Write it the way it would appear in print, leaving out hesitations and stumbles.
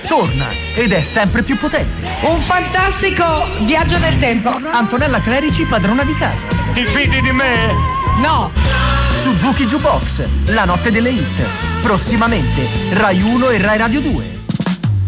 torna ed è sempre più potente. Un fantastico viaggio nel tempo. Antonella Clerici, padrona di casa. Ti fidi di me? No. Suzuki Jukebox, la notte delle hit. Prossimamente Rai 1 e Rai Radio 2.